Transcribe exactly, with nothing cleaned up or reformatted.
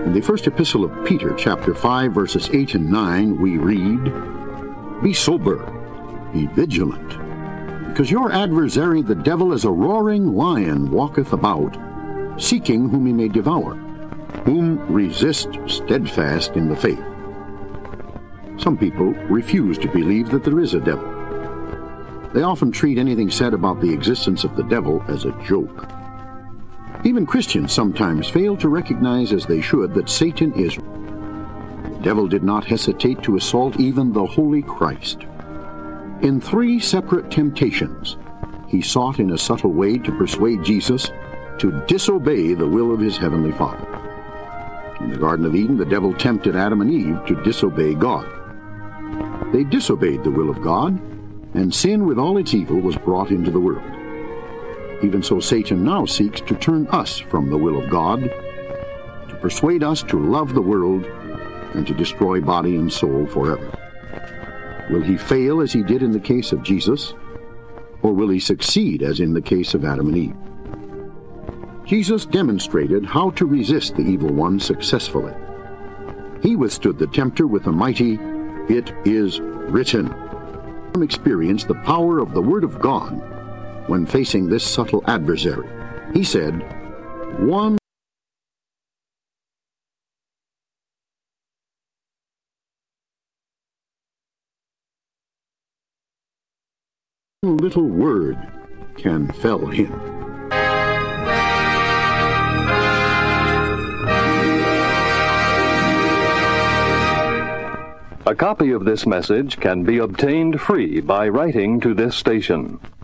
In the first epistle of Peter, chapter five, verses eight and nine, we read, "Be sober, be vigilant, because your adversary the devil as a roaring lion walketh about, seeking whom he may devour, whom resist steadfast in the faith." Some people refuse to believe that there is a devil. They often treat anything said about the existence of the devil as a joke. Even Christians sometimes fail to recognize as they should that Satan is. The devil did not hesitate to assault even the Holy Christ. In three separate temptations, he sought in a subtle way to persuade Jesus to disobey the will of his heavenly Father. In the Garden of Eden, the devil tempted Adam and Eve to disobey God. They disobeyed the will of God, and sin with all its evil was brought into the world. Even so, Satan now seeks to turn us from the will of God, to persuade us to love the world and to destroy body and soul forever. Will he fail as he did in the case of Jesus, or will he succeed as in the case of Adam and Eve? Jesus demonstrated how to resist the evil one successfully. He withstood the tempter with a mighty, "It is written." From experience the power of the Word of God when facing this subtle adversary. He said, "One little word can fell him." A copy of this message can be obtained free by writing to this station.